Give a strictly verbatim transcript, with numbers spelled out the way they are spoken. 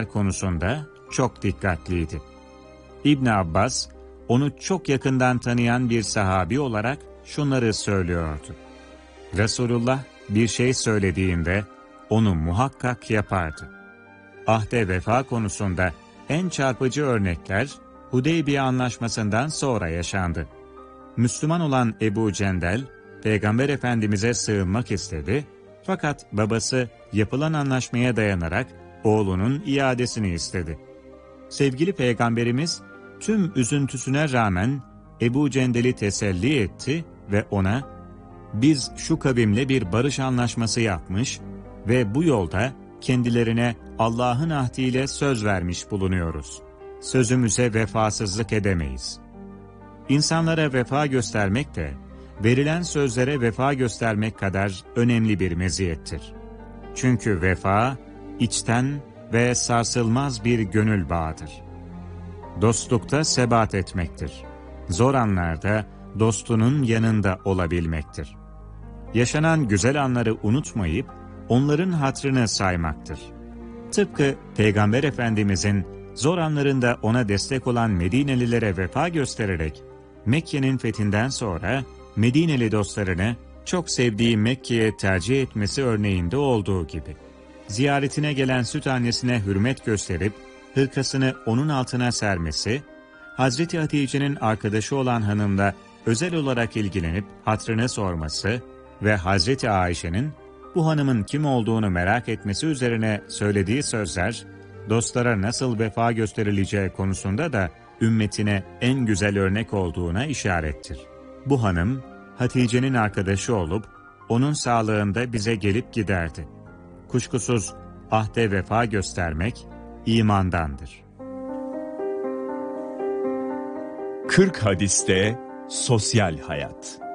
konusunda çok dikkatliydi. İbn Abbas, onu çok yakından tanıyan bir sahabi olarak şunları söylüyordu. Resulullah bir şey söylediğinde onu muhakkak yapardı. Ahde vefa konusunda en çarpıcı örnekler Hudeybiye Anlaşması'ndan sonra yaşandı. Müslüman olan Ebu Cendel, Peygamber Efendimiz'e sığınmak istedi, fakat babası yapılan anlaşmaya dayanarak oğlunun iadesini istedi. Sevgili Peygamberimiz, tüm üzüntüsüne rağmen Ebu Cendel'i teselli etti ve ona, "Biz şu kavimle bir barış anlaşması yapmış ve bu yolda kendilerine Allah'ın ahdiyle söz vermiş bulunuyoruz. Sözümüze vefasızlık edemeyiz." İnsanlara vefa göstermek de, verilen sözlere vefa göstermek kadar önemli bir meziyettir. Çünkü vefa, içten ve sarsılmaz bir gönül bağıdır. Dostlukta sebat etmektir. Zor anlarda dostunun yanında olabilmektir. Yaşanan güzel anları unutmayıp, onların hatrını saymaktır. Tıpkı Peygamber Efendimizin zor anlarında ona destek olan Medinelilere vefa göstererek, Mekke'nin fethinden sonra Medineli dostlarını çok sevdiği Mekke'ye tercih etmesi örneğinde olduğu gibi. Ziyaretine gelen süt annesine hürmet gösterip, hırkasını onun altına sermesi, Hazreti Hatice'nin arkadaşı olan hanımla özel olarak ilgilenip hatrını sorması ve Hazreti Ayşe'nin bu hanımın kim olduğunu merak etmesi üzerine söylediği sözler, dostlara nasıl vefa gösterileceği konusunda da ümmetine en güzel örnek olduğuna işarettir. Bu hanım, Hatice'nin arkadaşı olup, onun sağlığında bize gelip giderdi. Kuşkusuz ahde vefa göstermek imandandır. kırk hadiste sosyal hayat.